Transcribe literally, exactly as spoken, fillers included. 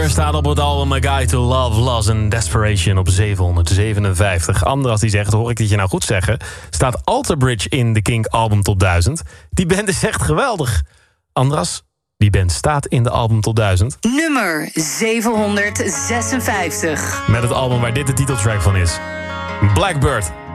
Fire staat op het album A Guide to Love, Loss and Desperation op zevenhonderdzevenenvijftig. Andras die zegt, hoor ik dit je nou goed zeggen, staat Alter Bridge in de Kink album top duizend. Die band is echt geweldig. Andras, die band staat in de album top duizend. Nummer zevenhonderdzesenvijftig. Met het album waar dit de titeltrack van is. Blackbird.